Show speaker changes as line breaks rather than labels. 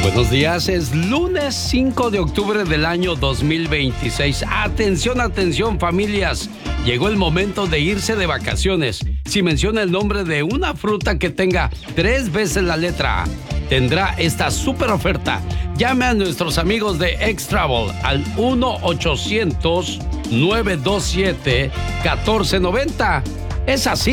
Buenos días, es lunes 5 de octubre del año 2026. Atención, atención, familias. Llegó el momento de irse de vacaciones. Si menciona el nombre de una fruta que tenga 3 veces la letra A, tendrá esta super oferta. Llame a nuestros amigos de X-Travel al 1-800-927-1490. Es así.